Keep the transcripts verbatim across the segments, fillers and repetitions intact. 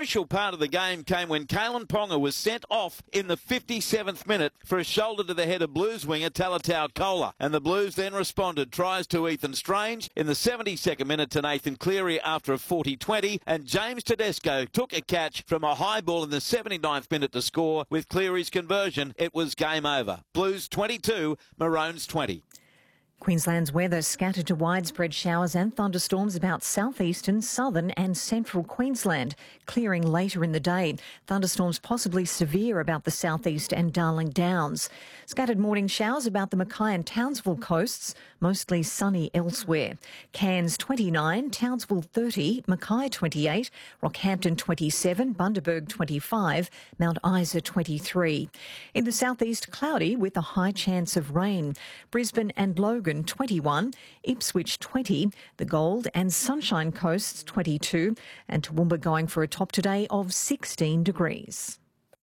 crucial part of the game came when Kalen Ponga was sent off in the fifty-seventh minute for a shoulder to the head of Blues winger Talatau Kola. And the Blues then responded. Tries to Ethan Strange in the seventy-second minute to Nathan Cleary after a forty twenty. And James Tedesco took a catch from a high ball in the seventy-ninth minute to score. With Cleary's conversion, it was game over. Blues twenty-two, Maroons twenty. Queensland's weather scattered to widespread showers and thunderstorms about southeastern, southern and central Queensland, clearing later in the day. Thunderstorms possibly severe about the southeast and Darling Downs. Scattered morning showers about the Mackay and Townsville coasts, mostly sunny elsewhere. Cairns twenty-nine, Townsville thirty, Mackay twenty-eight, Rockhampton twenty-seven, Bundaberg twenty-five, Mount Isa twenty-three. In the southeast, cloudy with a high chance of rain. Brisbane and Logan twenty-one, Ipswich twenty, the Gold and Sunshine Coasts twenty-two, and Toowoomba going for a top today of sixteen degrees.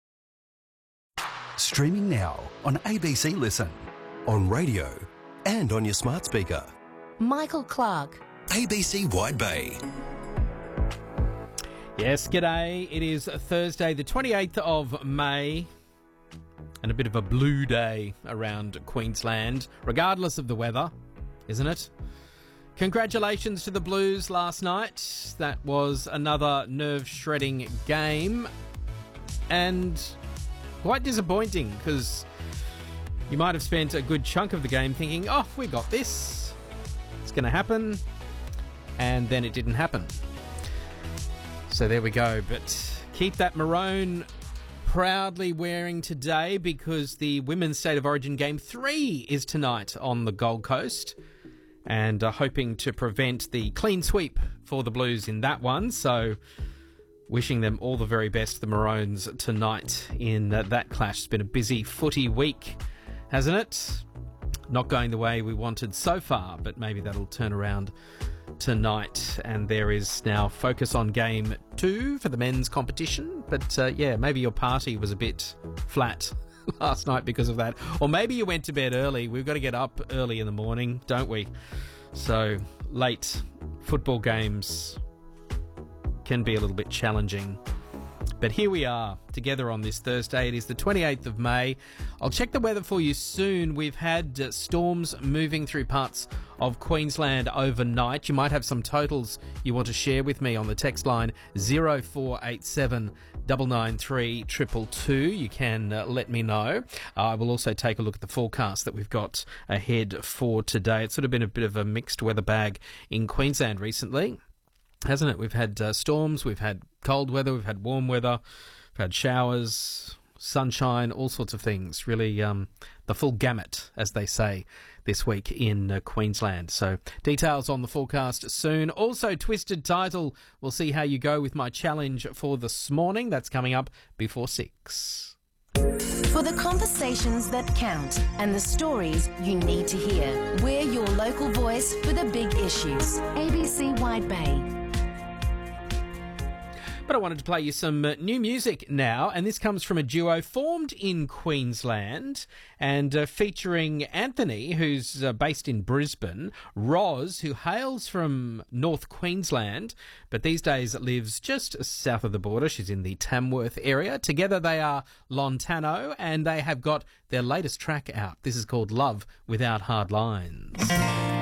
Streaming now on A B C Listen, on radio and on your smart speaker. Michael Clark. A B C Wide Bay. Yes, g'day. It is Thursday the twenty-eighth of May. And a bit of a blue day around Queensland, regardless of the weather, isn't it? Congratulations to the Blues last night. That was another nerve-shredding game. And quite disappointing, because you might have spent a good chunk of the game thinking, oh, we got this. It's going to happen. And then it didn't happen. So there we go. But keep that maroon proudly wearing today, because the Women's State of Origin Game three is tonight on the Gold Coast, and uh, hoping to prevent the clean sweep for the Blues in that one. So wishing them all the very best, the Maroons, tonight in uh, that clash. It's been a busy footy week, hasn't it? Not going the way we wanted so far, but maybe that'll turn around tonight, and there is now focus on game two for the men's competition. But uh, yeah, maybe your party was a bit flat last night because of that, or maybe you went to bed early. We've got to get up early in the morning, don't we? So late football games can be a little bit challenging. But here we are, together on this Thursday. It is the twenty-eighth of May. I'll check the weather for you soon. We've had uh, storms moving through parts of Queensland overnight. You might have some totals you want to share with me on the text line zero four eight seven nine nine three two two two. You can uh, let me know. Uh, I will also take a look at the forecast that we've got ahead for today. It's sort of been a bit of a mixed weather bag in Queensland recently, hasn't it? We've had uh, storms, we've had cold weather, we've had warm weather, we've had showers, sunshine, all sorts of things. Really um, the full gamut, as they say, this week in uh, Queensland. So details on the forecast soon. Also, Twisted Title. We'll see how you go with my challenge for this morning. That's coming up before six. For the conversations that count and the stories you need to hear, we're your local voice for the big issues. A B C Wide Bay. But I wanted to play you some uh, new music now, and this comes from a duo formed in Queensland and uh, featuring Anthony, who's uh, based in Brisbane, Roz, who hails from North Queensland, but these days lives just south of the border. She's in the Tamworth area. Together they are Lontano, and they have got their latest track out. This is called Love Without Hard Lines.